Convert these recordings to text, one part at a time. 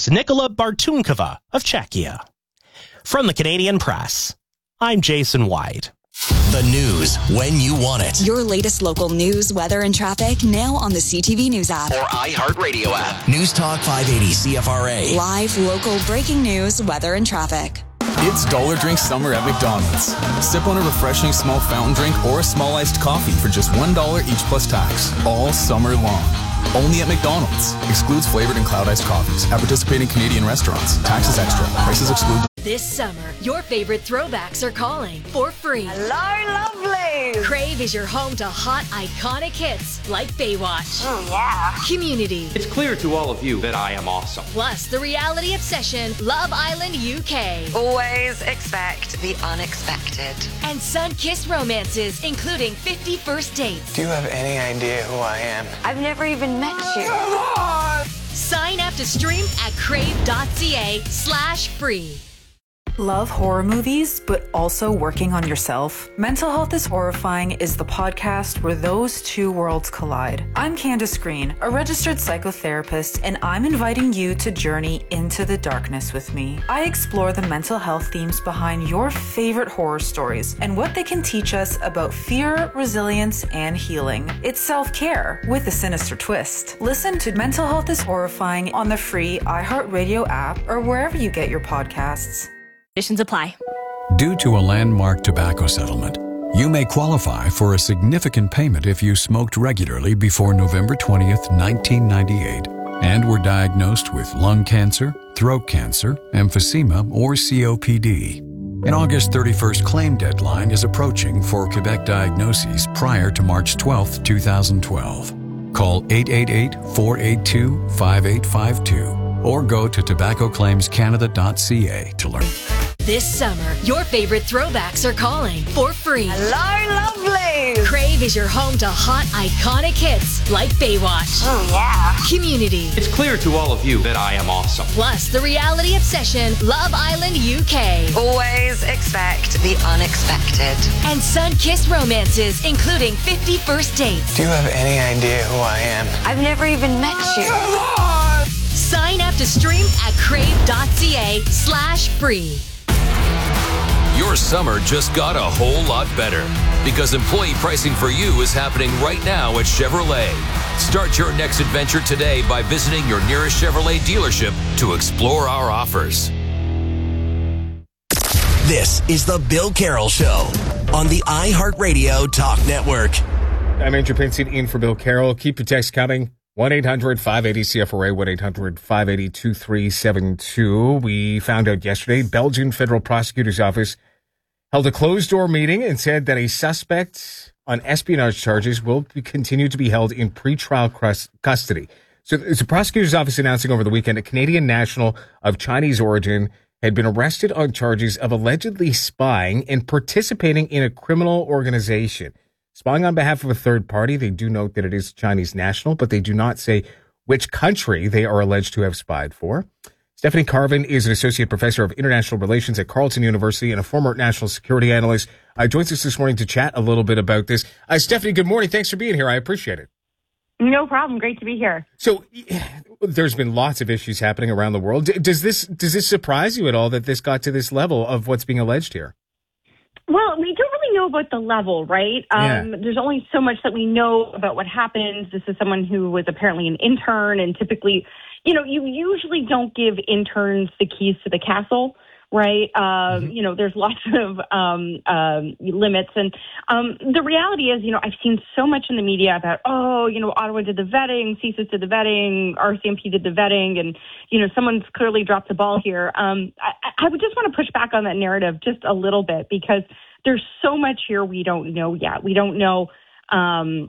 Miss Nicola Bartunkova of Czechia. From the Canadian Press, I'm Jason White. The news when you want it. Your latest local news, weather, and traffic now on the CTV News app. Or iHeartRadio app. News Talk 580 CFRA. Live, local, breaking news, weather, and traffic. It's Dollar Drink Summer at McDonald's. Sip on a refreshing small fountain drink or a small iced coffee for just $1 each plus tax. All summer long. Only at McDonald's. Excludes flavored and cloud iced coffees. At participating Canadian restaurants. Taxes extra. Prices exclude. This summer, your favorite throwbacks are calling for free. Hello, lovely! Crave is your home to hot, iconic hits like Baywatch. Oh, yeah. Community. It's clear to all of you that I am awesome. Plus, the reality obsession, Love Island UK. Always expect the unexpected. And sun-kissed romances, including 50 First Dates. Do you have any idea who I am? I've never even met you. Come on! Sign up to stream at crave.ca/free. Love horror movies, but also working on yourself? Mental Health is Horrifying is the podcast where those two worlds collide. I'm Candace Green, a registered psychotherapist, and I'm inviting you to journey into the darkness with me. I explore the mental health themes behind your favorite horror stories and what they can teach us about fear, resilience, and healing. It's self-care with a sinister twist. Listen to Mental Health is Horrifying on the free iHeartRadio app or wherever you get your podcasts. Conditions apply. Due to a landmark tobacco settlement, you may qualify for a significant payment if you smoked regularly before November 20th, 1998, and were diagnosed with lung cancer, throat cancer, emphysema, or COPD. An August 31st claim deadline is approaching for Quebec diagnoses prior to March 12th, 2012. Call 888-482-5852 or go to tobaccoclaimscanada.ca to learn. This summer, your favorite throwbacks are calling for free. Hello, lovely! Crave is your home to hot, iconic hits like Baywatch. Oh, yeah. Community. It's clear to all of you that I am awesome. Plus, the reality obsession, Love Island UK. Always expect the unexpected. And sun-kissed romances, including 50 First Dates. Do you have any idea who I am? I've never even met you. Come on! Sign up to stream at crave.ca/free. Your summer just got a whole lot better because employee pricing for you is happening right now at Chevrolet. Start your next adventure today by visiting your nearest Chevrolet dealership to explore our offers. This is the Bill Carroll Show on the iHeartRadio Talk Network. I'm Andrew Pinson in for Bill Carroll. Keep your text coming. 1-800-580-CFRA, 1-800-580-2372. We found out yesterday, Belgian Federal Prosecutor's Office held a closed-door meeting and said that a suspect on espionage charges will continue to be held in pretrial custody. So the prosecutor's office announcing over the weekend a Canadian national of Chinese origin had been arrested on charges of allegedly spying and participating in a criminal organization. Spying on behalf of a third party. They do note that it is Chinese national, but they do not say which country they are alleged to have spied for. Stephanie Carvin is an associate professor of international relations at Carleton University and a former national security analyst. Joins us this morning to chat a little bit about this. Stephanie, good morning. Thanks for being here. I appreciate it. No problem. Great to be here. So there's been lots of issues happening around the world. Does this surprise you at all that this got to this level of what's being alleged here? Well, we don't really know about the level, right? There's only so much that we know about what happens. This is someone who was apparently an intern, and typically, you usually don't give interns the keys to the castle, right? There's lots of limits. And the reality is, I've seen so much in the media about, Ottawa did the vetting, CSIS did the vetting, RCMP did the vetting, and, someone's clearly dropped the ball here. I would just want to push back on that narrative just a little bit because there's so much here we don't know yet. We don't know, how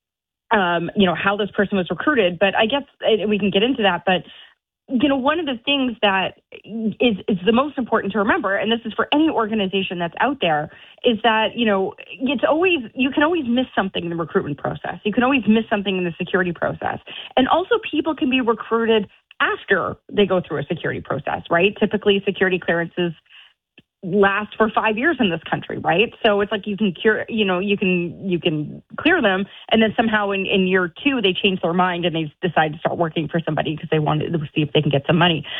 this person was recruited, but I guess we can get into that. But one of the things that is the most important to remember, and this is for any organization that's out there, is that, it's always, you can always miss something in the recruitment process. You can always miss something in the security process. And also people can be recruited after they go through a security process, right? Typically security clearances last for 5 years in this country, right? So it's like you can clear them, and then somehow in year two they change their mind and they decide to start working for somebody because they want to see if they can get some money.